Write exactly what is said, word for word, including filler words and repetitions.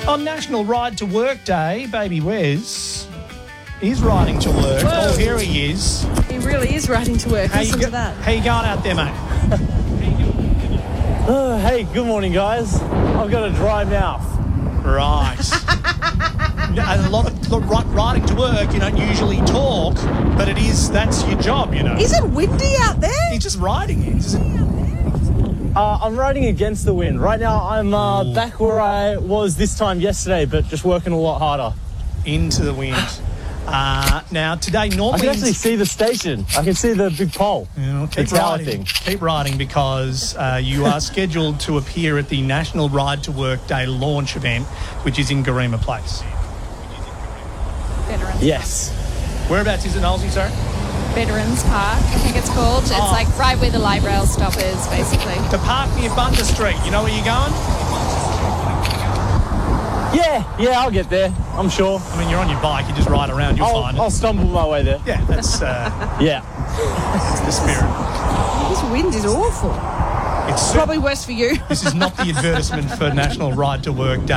On National Ride to Work Day, baby Wes is riding to work. Whoa. Oh, here he is. He really is riding to work. How Listen you to that. How you going out there, mate? Oh, hey, good morning, guys. I've got a dry mouth. Right. A lot of look, ri- riding to work, you don't usually talk, but it is, that's your job, you know. Is it windy out there? He's just riding it. Is it? Uh, I'm riding against the wind. Right now, I'm uh, back where I was this time yesterday, but just working a lot harder. Into the wind. Uh, now, today, I normally... can actually see the station. I can see the big pole. You know, the keep tower riding. thing. Keep riding because uh, you are scheduled to appear at the National Ride to Work Day launch event, which is in Garema Place. Veterans. Yes. Whereabouts is it, Nolsey, sorry? Veterans Park, I think it's called. It's Oh. like right where the light rail stop is, basically. To park near Bunter Street. You know where you're going? Yeah, yeah, I'll get there. I'm sure. I mean, you're on your bike. You just ride around. You'll I'll, find it. I'll stumble my way there. Yeah, that's uh, Yeah. that's the spirit. This wind is awful. It's Probably worse for you. This is not the advertisement for National Ride to Work Day.